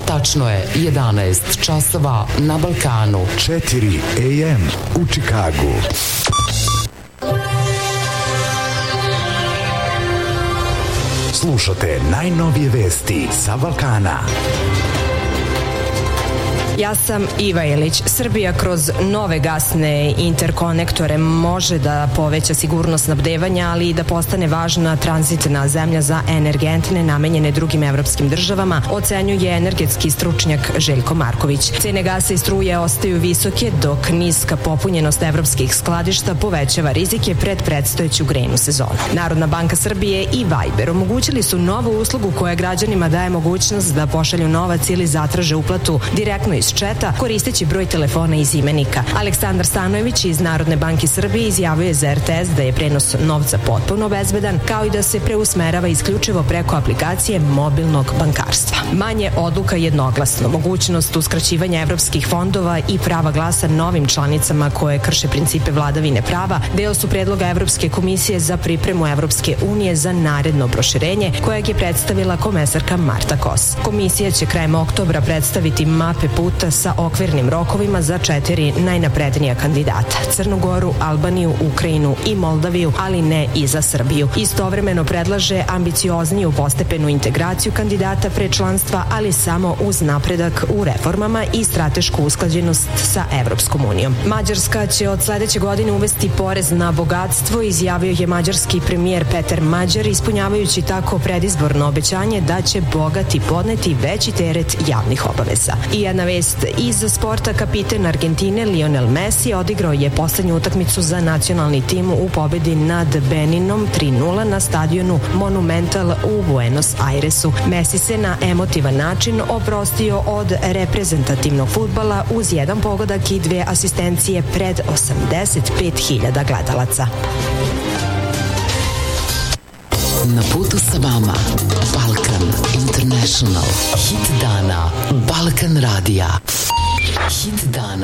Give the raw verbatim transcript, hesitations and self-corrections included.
Tačno je jedanaest časova na Balkanu. četiri a m u Čikagu. Slušate najnovije vesti sa Balkana. Ja sam Iva Ilić. Srbija kroz nove gasne interkonektore može da poveća sigurnost snabdevanja, ali i da postane važna tranzitna zemlja za energente namenjene drugim evropskim državama, ocenjuje energetski stručnjak Željko Marković. Cene gasa i struje ostaju visoke, dok niska popunjenost evropskih skladišta povećava rizike pred predstojeću grejnu sezonu. Narodna banka Srbije i Viber omogućili su novu uslugu koja građanima daje mogućnost da pošalju novac ili zatraže uplatu direktno iz četa, koristeći broj telefona iz imenika. Aleksandar Stanojević iz Narodne banke Srbije izjavio je za er te es da je prenos novca potpuno bezbedan, kao i da se preusmerava isključivo preko aplikacije mobilnog bankarstva. Manje odluka jednoglasno, mogućnost uskraćivanja evropskih fondova i prava glasa novim članicama koje krše principe vladavine prava deo su predloga Evropske komisije za pripremu Evropske unije za naredno proširenje, kojeg je predstavila komesarka Marta Kos. Komisija će krajem oktobra predstaviti mape puta sa okvirnim rokovima za četiri najnaprednija kandidata: Crnu Goru, Albaniju, Ukrajinu i Moldaviju, ali ne i za Srbiju. Istovremeno predlaže ambiciozniju postepenu integraciju kandidata pre članstva, ali samo uz napredak u reformama i stratešku usklađenost sa Evropskom unijom. Mađarska će od sledeće godine uvesti porez na bogatstvo, izjavio je mađarski premijer Peter Mađar, ispunjavajući tako predizborno obećanje da će bogati podneti veći teret javnih obaveza. I jedna vest iz sporta: kapiten Argentine Lionel Messi odigrao je poslednju utakmicu za nacionalni tim u pobedi nad Beninom tri nula na stadionu Monumental u Buenos Airesu. Messi se na emotivan način oprostio od reprezentativnog fudbala uz jedan pogodak i dve asistencije pred osamdeset pet hiljada gledalaca. Na putu sa vama Balkan International. Hit dana Balkan radija. Hit dana.